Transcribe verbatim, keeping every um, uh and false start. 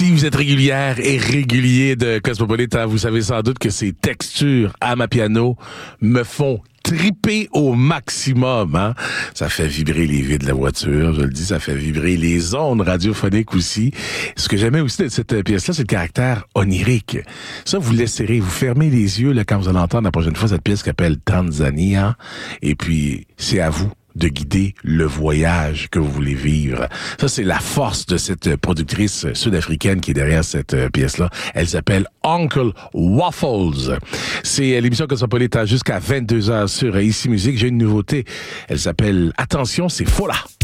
Si vous êtes régulière et régulier de Cosmopolitan, vous savez sans doute que ces textures à ma piano me font triper au maximum, hein. Ça fait vibrer les vides de la voiture, je le dis, ça fait vibrer les ondes radiophoniques aussi. Ce que j'aimais aussi de cette pièce-là, c'est le caractère onirique. Ça, vous laisserez, vous fermez les yeux là quand vous allez entendre la prochaine fois cette pièce qui s'appelle Tanzania, et puis c'est à vous de guider le voyage que vous voulez vivre. Ça, c'est la force de cette productrice sud-africaine qui est derrière cette pièce-là. Elle s'appelle Uncle Waffles. C'est l'émission Cosmopolitan jusqu'à vingt-deux heures sur Ici Musique. J'ai une nouveauté. Elle s'appelle Attention, c'est Fola.